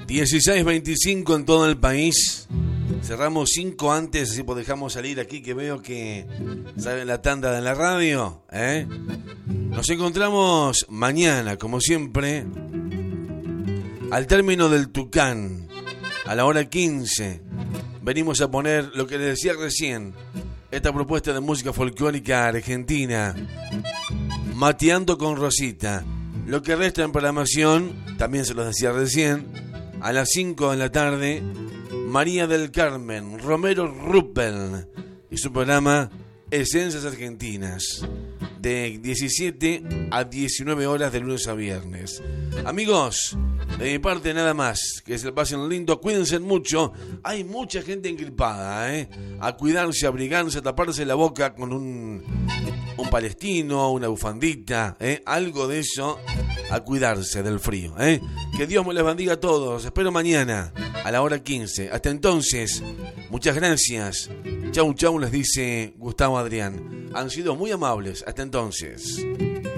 16:25 en todo el país. Cerramos 5 antes, así pues dejamos salir aquí que veo que sale la tanda de la radio. Nos encontramos mañana, como siempre, al término del Tucán, a la hora 15. Venimos a poner lo que les decía recién, esta propuesta de música folclórica argentina, Mateando con Rosita. Lo que resta en programación, también se los decía recién, a las 5 de la tarde, María del Carmen Romero Ruppel y su programa Esencias Argentinas, de 17 a 19 horas de lunes a viernes. Amigos, de mi parte nada más, que se la pasen lindo, cuídense mucho. Hay mucha gente engripada, a cuidarse, a abrigarse, a taparse la boca con un palestino, una bufandita, algo de eso, a cuidarse del frío. Que Dios me les bendiga a todos. Espero mañana a la hora 15. Hasta entonces, muchas gracias. Chau, chau, les dice Gustavo Adrián. Han sido muy amables. Hasta entonces.